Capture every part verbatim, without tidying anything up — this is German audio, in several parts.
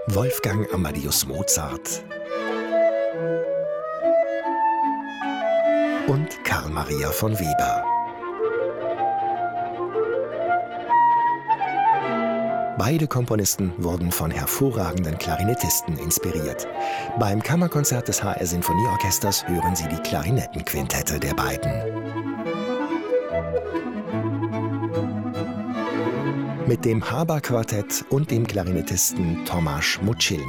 Wolfgang Amadeus Mozart und Karl Maria von Weber. Beide Komponisten wurden von hervorragenden Klarinettisten inspiriert. Beim Kammerkonzert des H R Sinfonieorchesters hören Sie die Klarinettenquintette der beiden. Mit dem Haber-Quartett und dem Klarinettisten Tomasz Muchilnik.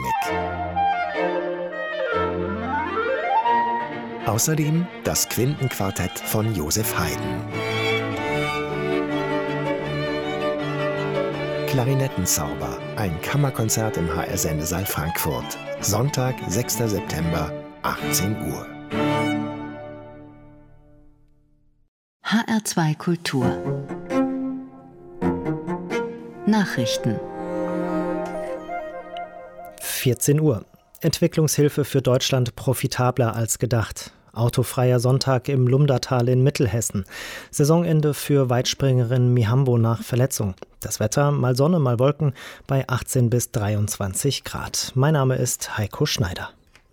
Außerdem das Quintenquartett von Joseph Haydn. Klarinettenzauber, ein Kammerkonzert im H R-Sendesaal Frankfurt. Sonntag, sechster September, achtzehn Uhr. H R zwei Kultur. Nachrichten. vierzehn Uhr. Entwicklungshilfe für Deutschland profitabler als gedacht. Autofreier Sonntag im Lumdatal in Mittelhessen. Saisonende für Weitspringerin Mihambo nach Verletzung. Das Wetter, mal Sonne, mal Wolken, bei achtzehn bis dreiundzwanzig Grad. Mein Name ist Heiko Schneider.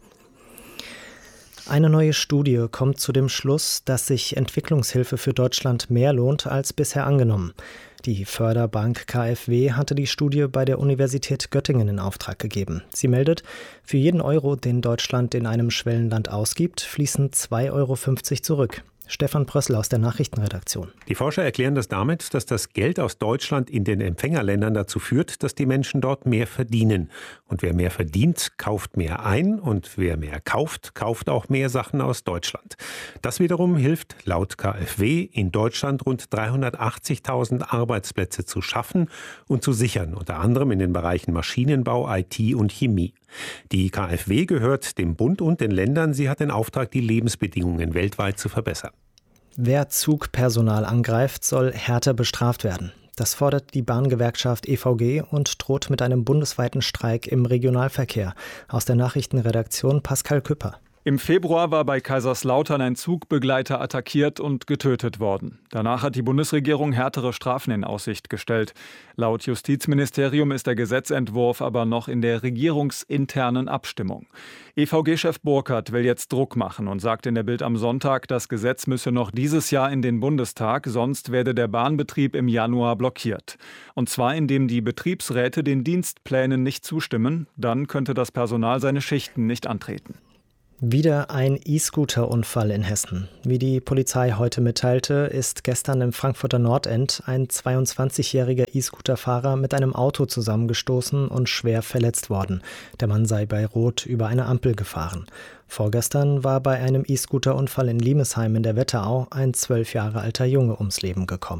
Eine neue Studie kommt zu dem Schluss, dass sich Entwicklungshilfe für Deutschland mehr lohnt als bisher angenommen. Die Förderbank K f W hatte die Studie bei der Universität Göttingen in Auftrag gegeben. Sie meldet, für jeden Euro, den Deutschland in einem Schwellenland ausgibt, fließen zwei Euro fünfzig zurück. Stefan Prössl aus der Nachrichtenredaktion. Die Forscher erklären das damit, dass das Geld aus Deutschland in den Empfängerländern dazu führt, dass die Menschen dort mehr verdienen. Und wer mehr verdient, kauft mehr ein. Und wer mehr kauft, kauft auch mehr Sachen aus Deutschland. Das wiederum hilft laut K f W in Deutschland rund dreihundertachtzigtausend Arbeitsplätze zu schaffen und zu sichern. Unter anderem in den Bereichen Maschinenbau, I T und Chemie. Die K f W gehört dem Bund und den Ländern. Sie hat den Auftrag, die Lebensbedingungen weltweit zu verbessern. Wer Zugpersonal angreift, soll härter bestraft werden. Das fordert die Bahngewerkschaft E V G und droht mit einem bundesweiten Streik im Regionalverkehr. Aus der Nachrichtenredaktion Pascal Küpper. Im Februar war bei Kaiserslautern ein Zugbegleiter attackiert und getötet worden. Danach hat die Bundesregierung härtere Strafen in Aussicht gestellt. Laut Justizministerium ist der Gesetzentwurf aber noch in der regierungsinternen Abstimmung. E V G-Chef Burkhardt will jetzt Druck machen und sagt in der Bild am Sonntag, das Gesetz müsse noch dieses Jahr in den Bundestag, sonst werde der Bahnbetrieb im Januar blockiert. Und zwar indem die Betriebsräte den Dienstplänen nicht zustimmen, dann könnte das Personal seine Schichten nicht antreten. Wieder ein E-Scooter-Unfall in Hessen. Wie die Polizei heute mitteilte, ist gestern im Frankfurter Nordend ein zweiundzwanzigjähriger E-Scooter-Fahrer mit einem Auto zusammengestoßen und schwer verletzt worden. Der Mann sei bei Rot über eine Ampel gefahren. Vorgestern war bei einem E-Scooter-Unfall in Limesheim in der Wetterau ein zwölf Jahre alter Junge ums Leben gekommen.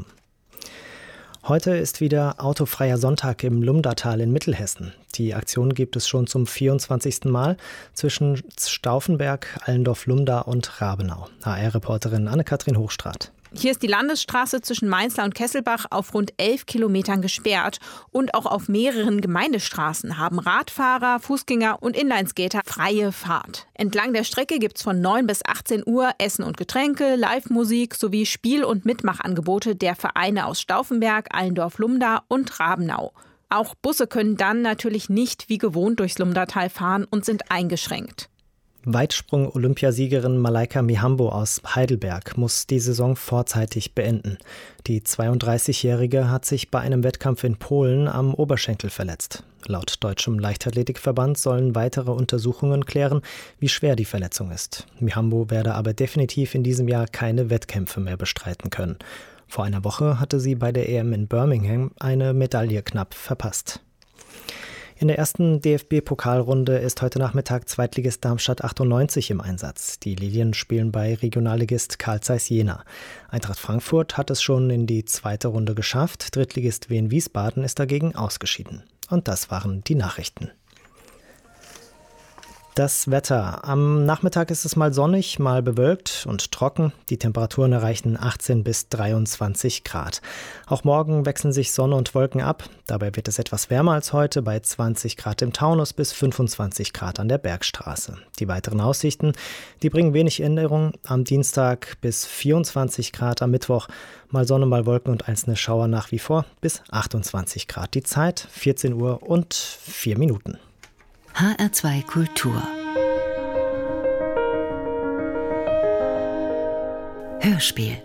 Heute ist wieder autofreier Sonntag im Lumdatal in Mittelhessen. Die Aktion gibt es schon zum vierundzwanzigsten Mal zwischen Stauffenberg, Allendorf-Lumda und Rabenau. H R-Reporterin Anne-Kathrin Hochstraat. Hier ist die Landesstraße zwischen Mainzlar und Kesselbach auf rund elf Kilometern gesperrt. Und auch auf mehreren Gemeindestraßen haben Radfahrer, Fußgänger und Inlineskater freie Fahrt. Entlang der Strecke gibt es von neun bis achtzehn Uhr Essen und Getränke, Live-Musik sowie Spiel- und Mitmachangebote der Vereine aus Stauffenberg, Allendorf-Lumda und Rabenau. Auch Busse können dann natürlich nicht wie gewohnt durchs Lumdatal fahren und sind eingeschränkt. Weitsprung-Olympiasiegerin Malaika Mihambo aus Heidelberg muss die Saison vorzeitig beenden. Die zweiunddreißigjährige hat sich bei einem Wettkampf in Polen am Oberschenkel verletzt. Laut Deutschem Leichtathletikverband sollen weitere Untersuchungen klären, wie schwer die Verletzung ist. Mihambo werde aber definitiv in diesem Jahr keine Wettkämpfe mehr bestreiten können. Vor einer Woche hatte sie bei der E M in Birmingham eine Medaille knapp verpasst. In der ersten D F B-Pokalrunde ist heute Nachmittag Zweitligist Darmstadt achtundneunzig im Einsatz. Die Lilien spielen bei Regionalligist Carl Zeiss Jena. Eintracht Frankfurt hat es schon in die zweite Runde geschafft. Drittligist Wien Wiesbaden ist dagegen ausgeschieden. Und das waren die Nachrichten. Das Wetter. Am Nachmittag ist es mal sonnig, mal bewölkt und trocken. Die Temperaturen erreichen achtzehn bis dreiundzwanzig Grad. Auch morgen wechseln sich Sonne und Wolken ab. Dabei wird es etwas wärmer als heute, bei zwanzig Grad im Taunus bis fünfundzwanzig Grad an der Bergstraße. Die weiteren Aussichten, die bringen wenig Änderung. Am Dienstag bis vierundzwanzig Grad, am Mittwoch mal Sonne, mal Wolken und einzelne Schauer nach wie vor bis achtundzwanzig Grad. Die Zeit vierzehn Uhr und vier Minuten. H R zwei Kultur Hörspiel.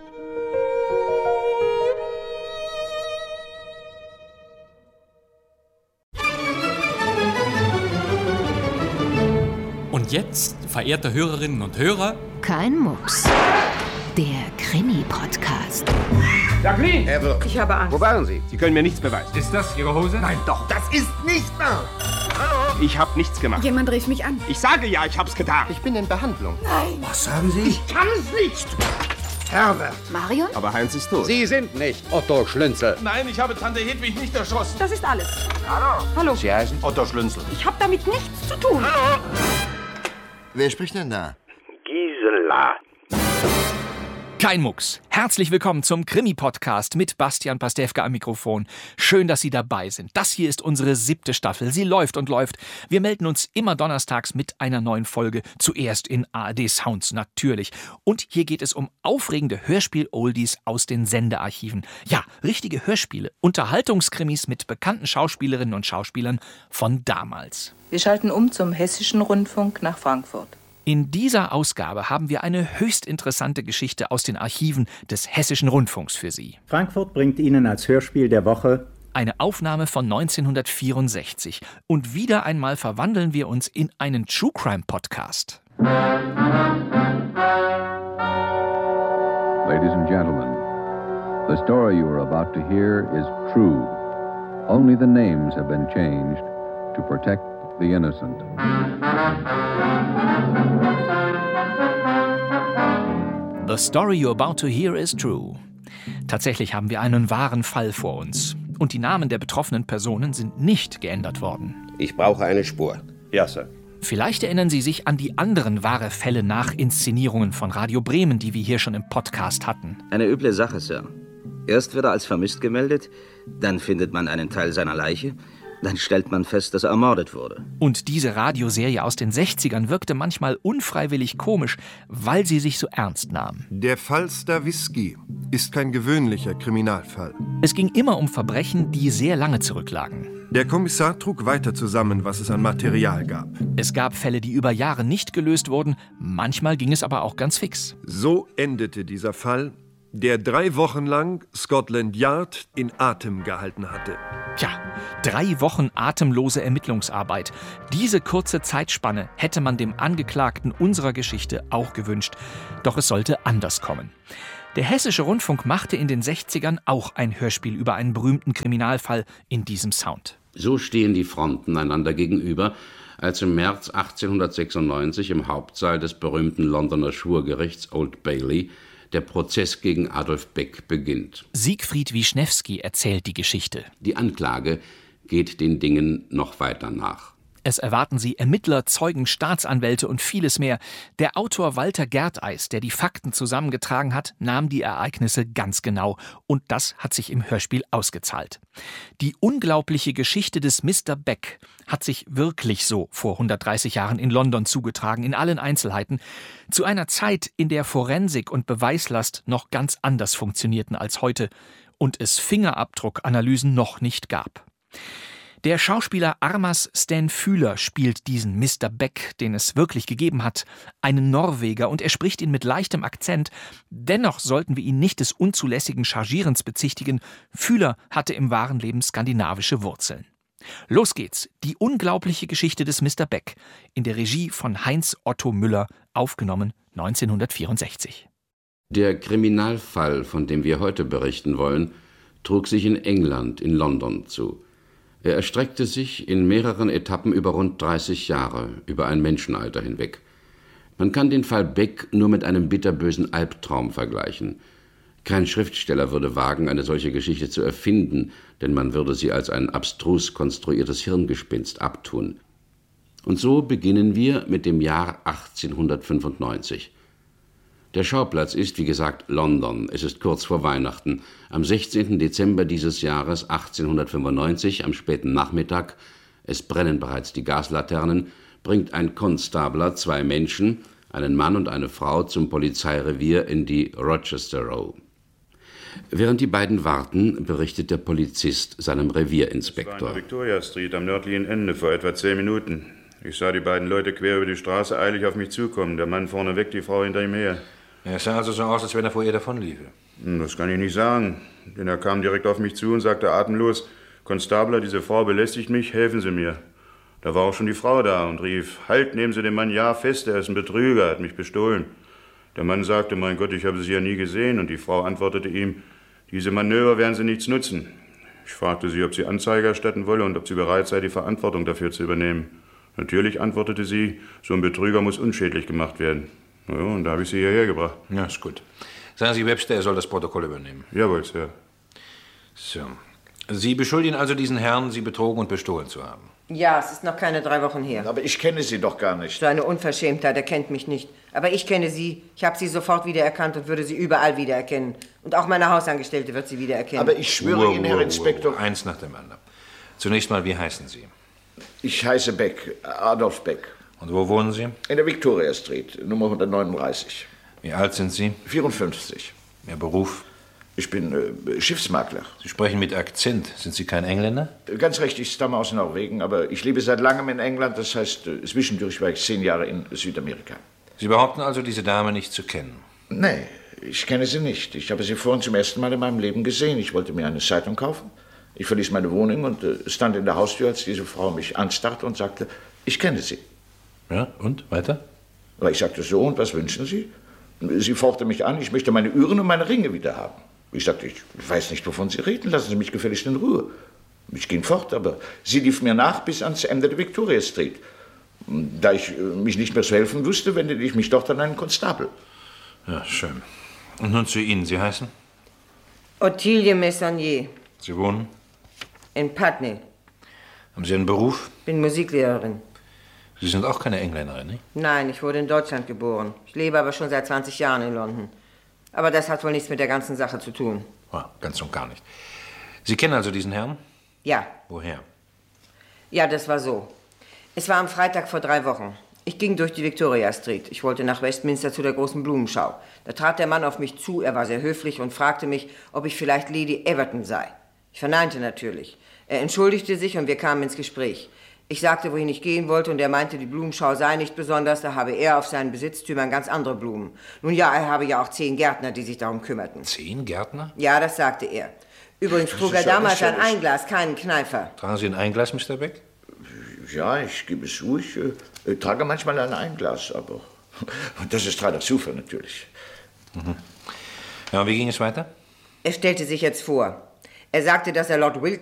Und jetzt, verehrte Hörerinnen und Hörer, Kein Mucks. Der Krimi-Podcast. Jacqueline! Herr Wirth. Ich habe Angst. Wo waren Sie? Sie können mir nichts beweisen. Ist das Ihre Hose? Nein, doch. Das ist nicht wahr! Hallo? Ich habe nichts gemacht. Jemand rief mich an. Ich sage ja, ich hab's getan. Ich bin in Behandlung. Nein. Was sagen Sie? Ich kann es nicht! Herbert. Marion? Aber Heinz ist tot. Sie sind nicht Otto Schlünzel. Nein, ich habe Tante Hedwig nicht erschossen. Das ist alles. Hallo? Hallo. Sie heißen Otto Schlünzel. Ich habe damit nichts zu tun. Hallo? Wer spricht denn da? Gisela. kein Mucks. Herzlich willkommen zum Krimi-Podcast mit Bastian Pastewka am Mikrofon. Schön, dass Sie dabei sind. Das hier ist unsere siebte Staffel. Sie läuft und läuft. Wir melden uns immer donnerstags mit einer neuen Folge. Zuerst in A R D Sounds natürlich. Und hier geht es um aufregende Hörspiel-Oldies aus den Sendearchiven. Ja, richtige Hörspiele. Unterhaltungskrimis mit bekannten Schauspielerinnen und Schauspielern von damals. Wir schalten um zum Hessischen Rundfunk nach Frankfurt. In dieser Ausgabe haben wir eine höchst interessante Geschichte aus den Archiven des Hessischen Rundfunks für Sie. Frankfurt bringt Ihnen als Hörspiel der Woche eine Aufnahme von neunzehnhundertvierundsechzig. Und wieder einmal verwandeln wir uns in einen True Crime Podcast. Ladies and gentlemen, the story you are about to hear is true. Only the names have been changed to protect the innocent. The story you're about to hear is true. Tatsächlich haben wir einen wahren Fall vor uns. Und die Namen der betroffenen Personen sind nicht geändert worden. Ich brauche eine Spur. Ja, Sir. Vielleicht erinnern Sie sich an die anderen wahre Fälle nach Inszenierungen von Radio Bremen, die wir hier schon im Podcast hatten. Eine üble Sache, Sir. Erst wird er als vermisst gemeldet, dann findet man einen Teil seiner Leiche, dann stellt man fest, dass er ermordet wurde. Und diese Radioserie aus den sechzigern wirkte manchmal unfreiwillig komisch, weil sie sich so ernst nahm. Der Fall Stawisky ist kein gewöhnlicher Kriminalfall. Es ging immer um Verbrechen, die sehr lange zurücklagen. Der Kommissar trug weiter zusammen, was es an Material gab. Es gab Fälle, die über Jahre nicht gelöst wurden, manchmal ging es aber auch ganz fix. So endete dieser Fall, der drei Wochen lang Scotland Yard in Atem gehalten hatte. Tja, drei Wochen atemlose Ermittlungsarbeit. Diese kurze Zeitspanne hätte man dem Angeklagten unserer Geschichte auch gewünscht. Doch es sollte anders kommen. Der Hessische Rundfunk machte in den sechzigern auch ein Hörspiel über einen berühmten Kriminalfall in diesem Sound. So stehen die Fronten einander gegenüber, als im März achtzehnhundertsechsundneunzig im Hauptsaal des berühmten Londoner Schwurgerichts Old Bailey der Prozess gegen Adolf Beck beginnt. Siegfried Wischnewski erzählt die Geschichte. Die Anklage geht den Dingen noch weiter nach. Es erwarten Sie Ermittler, Zeugen, Staatsanwälte und vieles mehr. Der Autor Walter Gerteis, der die Fakten zusammengetragen hat, nahm die Ereignisse ganz genau. Und das hat sich im Hörspiel ausgezahlt. Die unglaubliche Geschichte des Mister Beck hat sich wirklich so vor hundertdreißig Jahren in London zugetragen, in allen Einzelheiten. Zu einer Zeit, in der Forensik und Beweislast noch ganz anders funktionierten als heute und es Fingerabdruckanalysen noch nicht gab. Der Schauspieler Armas Sten Fühler spielt diesen Mister Beck, den es wirklich gegeben hat, einen Norweger, und er spricht ihn mit leichtem Akzent. Dennoch sollten wir ihn nicht des unzulässigen Chargierens bezichtigen. Fühler hatte im wahren Leben skandinavische Wurzeln. Los geht's, die unglaubliche Geschichte des Mister Beck, in der Regie von Heinz Otto Müller, aufgenommen neunzehnhundertvierundsechzig. Der Kriminalfall, von dem wir heute berichten wollen, trug sich in England, in London zu. Er erstreckte sich in mehreren Etappen über rund dreißig Jahre, über ein Menschenalter hinweg. Man kann den Fall Beck nur mit einem bitterbösen Albtraum vergleichen. Kein Schriftsteller würde wagen, eine solche Geschichte zu erfinden, denn man würde sie als ein abstrus konstruiertes Hirngespinst abtun. Und so beginnen wir mit dem Jahr achtzehnhundertfünfundneunzig. Der Schauplatz ist, wie gesagt, London. Es ist kurz vor Weihnachten. Am sechzehnten Dezember dieses Jahres achtzehnhundertfünfundneunzig, am späten Nachmittag, es brennen bereits die Gaslaternen, bringt ein Konstabler zwei Menschen, einen Mann und eine Frau, zum Polizeirevier in die Rochester Row. Während die beiden warten, berichtet der Polizist seinem Revierinspektor. Das war an der Victoria Street am nördlichen Ende vor etwa zehn Minuten. Ich sah die beiden Leute quer über die Straße eilig auf mich zukommen. Der Mann vorne weg, die Frau hinter ihm her. Er sah also so aus, als wenn er vor ihr davonliefe. Das kann ich nicht sagen, denn er kam direkt auf mich zu und sagte atemlos: Konstabler, diese Frau belästigt mich, helfen Sie mir. Da war auch schon die Frau da und rief: Halt, nehmen Sie den Mann ja fest, er ist ein Betrüger, hat mich bestohlen. Der Mann sagte: Mein Gott, ich habe Sie ja nie gesehen. Und die Frau antwortete ihm: Diese Manöver werden Sie nichts nutzen. Ich fragte sie, ob sie Anzeige erstatten wolle und ob sie bereit sei, die Verantwortung dafür zu übernehmen. Natürlich antwortete sie, so ein Betrüger muss unschädlich gemacht werden. Ja, und da habe ich sie hierher gebracht. Ja, ist gut. Sagen Sie Webster, er soll das Protokoll übernehmen. Jawohl, Sir. So. Sie beschuldigen also diesen Herrn, Sie betrogen und bestohlen zu haben. Ja, es ist noch keine drei Wochen her. Aber ich kenne Sie doch gar nicht. So eine Unverschämtheit, er kennt mich nicht. Aber ich kenne Sie. Ich habe Sie sofort wiedererkannt und würde Sie überall wiedererkennen. Und auch meine Hausangestellte wird Sie wiedererkennen. Aber ich schwöre Ruhe, Ihnen, Ruhe, Herr Inspektor... Ruhe, Ruhe. Eins nach dem anderen. Zunächst mal, wie heißen Sie? Ich heiße Beck, Adolf Beck. Und wo wohnen Sie? In der Victoria Street, Nummer hundertneununddreißig. Wie alt sind Sie? vierundfünfzig. Ihr Beruf? Ich bin äh, Schiffsmakler. Sie sprechen mit Akzent. Sind Sie kein Engländer? Ganz recht, ich stamme aus Norwegen, aber ich lebe seit langem in England. Das heißt, äh, zwischendurch war ich zehn Jahre in Südamerika. Sie behaupten also, diese Dame nicht zu kennen? Nee, ich kenne sie nicht. Ich habe sie vorhin zum ersten Mal in meinem Leben gesehen. Ich wollte mir eine Zeitung kaufen. Ich verließ meine Wohnung und äh, stand in der Haustür, als diese Frau mich anstarrte und sagte, ich kenne Sie. Ja, und? Weiter? Aber ich sagte, so, und was wünschen Sie? Sie fauchte mich an, ich möchte meine Uhren und meine Ringe wieder haben. Ich sagte, ich weiß nicht, wovon Sie reden, lassen Sie mich gefälligst in Ruhe. Ich ging fort, aber sie lief mir nach bis ans Ende der Victoria Street. Da ich äh, mich nicht mehr zu helfen wusste, wendete ich mich dort an einen Konstabel. Ja, schön. Und nun zu Ihnen, Sie heißen? Ottilie Messonnier. Sie wohnen? In Putney. Haben Sie einen Beruf? Bin Musiklehrerin. Sie sind auch keine Engländerin, nicht? Nein, ich wurde in Deutschland geboren. Ich lebe aber schon seit zwanzig Jahren in London. Aber das hat wohl nichts mit der ganzen Sache zu tun. Ah, ganz und gar nicht. Sie kennen also diesen Herrn? Ja. Woher? Ja, das war so. Es war am Freitag vor drei Wochen. Ich ging durch die Victoria Street. Ich wollte nach Westminster zu der großen Blumenschau. Da trat der Mann auf mich zu, er war sehr höflich und fragte mich, ob ich vielleicht Lady Everton sei. Ich verneinte natürlich. Er entschuldigte sich und wir kamen ins Gespräch. Ich sagte, wohin ich gehen wollte, und er meinte, die Blumenschau sei nicht besonders, da habe er auf seinen Besitztümern ganz andere Blumen. Nun ja, er habe ja auch zehn Gärtner, die sich darum kümmerten. Zehn Gärtner? Ja, das sagte er. Übrigens Das trug ist er ja damals ein lächerlich. Einglas, keinen Kneifer. Tragen Sie ein Einglas, Mister Beck? Ja, ich gebe es zu, ich äh, trage manchmal ein Einglas, aber und das ist reiner Zufall natürlich. Mhm. Ja, und wie ging es weiter? Er stellte sich jetzt vor. Er sagte, dass er Lord Wilk